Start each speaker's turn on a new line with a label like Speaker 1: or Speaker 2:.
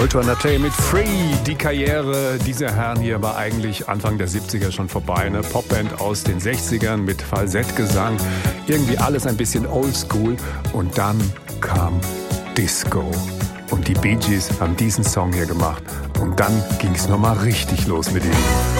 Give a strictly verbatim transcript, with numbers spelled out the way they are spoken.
Speaker 1: Alternate mit Free. Die Karriere dieser Herren hier war eigentlich Anfang der siebziger schon vorbei. Eine Popband aus den sechzigern mit Falsettgesang. Irgendwie alles ein bisschen oldschool. Und dann kam Disco. Und die Bee Gees haben diesen Song hier gemacht. Und dann ging es nochmal richtig los mit ihnen.